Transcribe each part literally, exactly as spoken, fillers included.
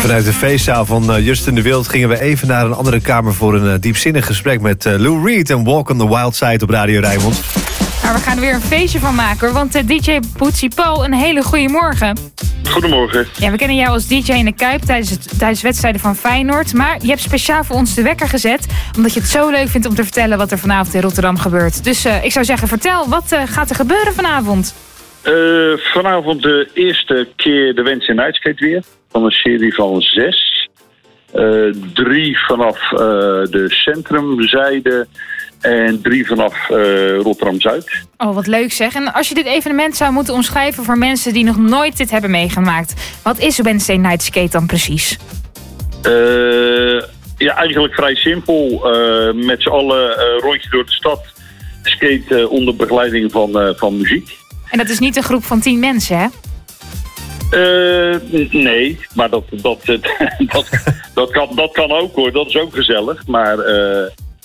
Vanuit de feestzaal van uh, Justin de Wild gingen we even naar een andere kamer voor een uh, diepzinnig gesprek met uh, Lou Reed en Walk on the Wild Side op Radio Rijnmond. Nou, we gaan er weer een feestje van maken, hoor, want uh, D J Bootsy Paul, een hele goede morgen. Goedemorgen. Ja, we kennen jou als D J in de Kuip tijdens, het, tijdens wedstrijden van Feyenoord, maar je hebt speciaal voor ons de wekker gezet, omdat je het zo leuk vindt om te vertellen wat er vanavond in Rotterdam gebeurt. Dus uh, ik zou zeggen, vertel, wat uh, gaat er gebeuren vanavond? Uh, vanavond de eerste keer de Wednesday Night Skate weer. Van een serie van zes. Uh, drie vanaf uh, de centrumzijde en drie vanaf uh, Rotterdam-Zuid. Oh, wat leuk zeg. En als je dit evenement zou moeten omschrijven voor mensen die nog nooit dit hebben meegemaakt, wat is Wednesday Night Skate dan precies? Uh, ja, eigenlijk vrij simpel. Uh, met z'n allen uh, rondje door de stad. Skate uh, onder begeleiding van, uh, van muziek. En dat is niet een groep van tien mensen, hè? Uh, nee, maar dat, dat, dat, dat, kan, dat kan ook hoor. Dat is ook gezellig. Maar, uh,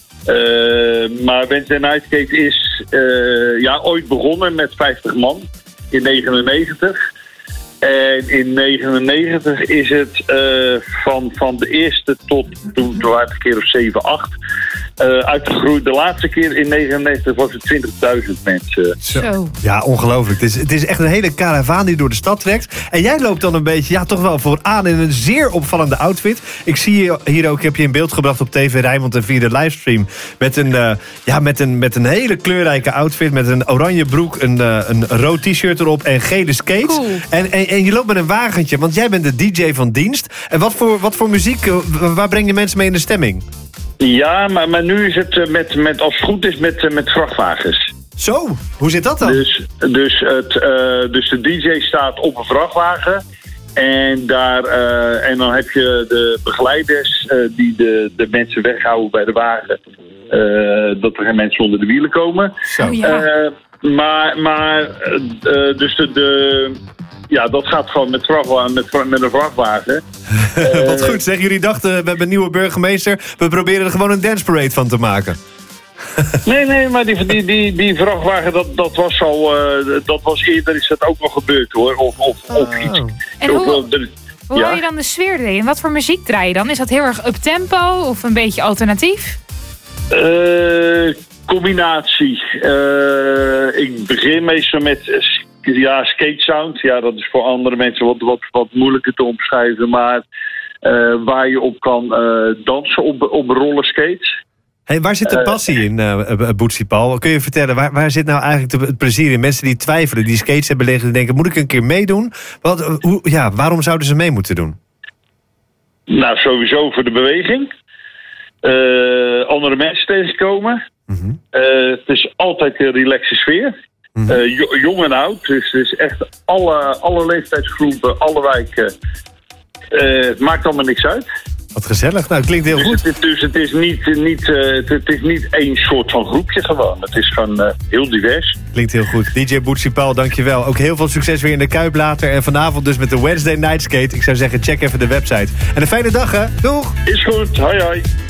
uh, maar Wednesday Night Skate is uh, ja, ooit begonnen met vijftig man in negenennegentig. En in negenennegentig is het uh, van, van de eerste tot toen waren het een keer of zeven, acht. Uh, uitgegroeid. De laatste keer in negenennegentig was het twintigduizend mensen. Zo. Ja, ongelooflijk. Het is, het is echt een hele karavaan die door de stad trekt. En jij loopt dan een beetje, ja, toch wel vooraan in een zeer opvallende outfit. Ik zie je hier ook, heb je in beeld gebracht op T V Rijnmond en via de livestream. Met een, uh, ja, met een, met een hele kleurrijke outfit. Met een oranje broek, een, uh, een rood t-shirt erop en gele skates. Cool. En, en, en je loopt met een wagentje, want jij bent de D J van dienst. En wat voor, wat voor muziek, uh, waar breng je mensen mee in de stemming? Ja, maar, maar nu is het met, met, als het goed is met, met vrachtwagens. Zo, hoe zit dat dan? Dus, dus, het, uh, dus de D J staat op een vrachtwagen. En, daar, uh, en dan heb je de begeleiders uh, die de, de mensen weghouden bij de wagen. Uh, dat er geen mensen onder de wielen komen. Zo, ja. Uh, maar, maar uh, dus de... de Ja, dat gaat gewoon met, vrachtwagen, met, met een vrachtwagen. uh, Wat goed zeg, jullie dachten, we hebben een nieuwe burgemeester. We proberen er gewoon een dance parade van te maken. nee, nee, maar die, die, die, die vrachtwagen, dat, dat was al, uh, dat was eerder is dat ook wel gebeurd hoor. Of, of, oh. of iets. En of, hoe, de, hoe ja? hou je dan de sfeer erin? Wat voor muziek draai je dan? Is dat heel erg up-tempo of een beetje alternatief? Uh, combinatie. Uh, ik begin meestal met... Ja, skate sound. Ja, dat is voor andere mensen wat, wat, wat moeilijker te omschrijven. Maar uh, waar je op kan uh, dansen op, op rollerskates. Hey, waar zit de passie in, uh, Bootsy Paul? Kun je vertellen, waar, waar zit nou eigenlijk het plezier in? Mensen die twijfelen, die skates hebben liggen en denken, moet ik een keer meedoen? Wat, hoe, ja, waarom zouden ze mee moeten doen? Nou, sowieso voor de beweging. Uh, andere mensen tegenkomen. Mm-hmm. Uh, het is altijd een relaxe sfeer. Mm-hmm. Uh, jo- jong en oud, dus het is echt alle, alle leeftijdsgroepen, alle wijken. Uh, het maakt allemaal niks uit. Wat gezellig, nou het klinkt heel dus goed. Het is, dus het is niet, niet, uh, het, het is niet één soort van groepje gewoon. Het is gewoon uh, heel divers. Klinkt heel goed. D J Bootsy Paul, dankjewel. Ook heel veel succes weer in de Kuip later. En vanavond dus met de Wednesday Night Skate. Ik zou zeggen, check even de website. En een fijne dag hè. Doeg! Is goed, hoi hoi.